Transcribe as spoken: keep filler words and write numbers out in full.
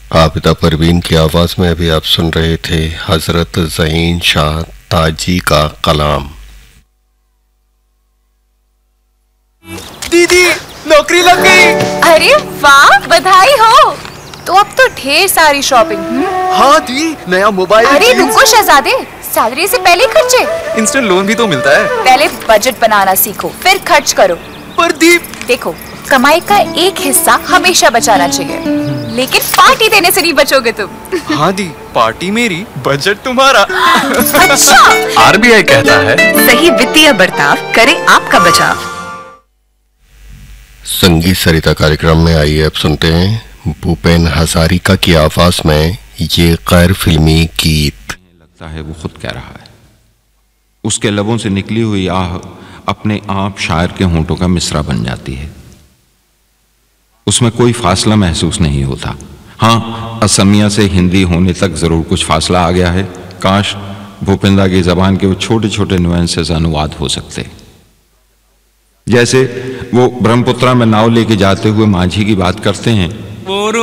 आबिदा परवीन की आवाज में अभी आप सुन रहे थे हजरत ज़हीन शाह ताजी का कलाम। दीदी नौकरी लग गई। अरे वाह, बधाई हो। तो अब तो ढेर सारी शॉपिंग। हाँ दी, नया मोबाइल। अरे रुको शहजादे, सैलरी से पहले खर्चे। इंस्टेंट लोन भी तो मिलता है। पहले बजट बनाना सीखो, फिर खर्च करो। पर दी, देखो, कमाई का एक हिस्सा हमेशा बचाना चाहिए, लेकिन पार्टी देने से नहीं बचोगे तुम। हाँ दी, पार्टी मेरी, बजट तुम्हारा। अच्छा, आरबीआई कहता है सही वित्तीय बर्ताव करे आपका बचाव। संगीत सरिता कार्यक्रम में आइए अब सुनते हैं भूपेन हजारिका की आवाज में ये गैर फिल्मी गीत। लगता है वो खुद कह रहा है। उसके लबों से निकली हुई आह अपने आप शायर के होंठों का मिसरा बन जाती है। उसमें कोई फासला महसूस नहीं होता। हाँ, असमिया से हिंदी होने तक जरूर कुछ फासला आ गया है। काश भूपेंद्र की जबान के वो छोटे छोटे नुएंसेस अनुवाद हो सकते। जैसे वो ब्रह्मपुत्रा में नाव लेके जाते हुए माझी की बात करते हैं।